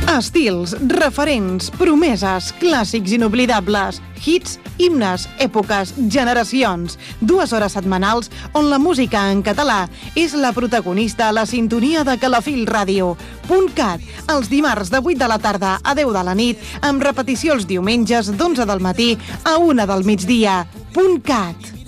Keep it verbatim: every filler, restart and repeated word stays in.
Estils, referents, promeses, clàssics inoblidables, hits, himnes, èpoques, generacions. Dues hores setmanals on la música en català és la protagonista a la sintonia de Calafell Ràdio. .cat, els dimarts de vuit de la tarda a deu de la nit, amb repetició els diumenges d'onze del matí a una del migdia. .cat.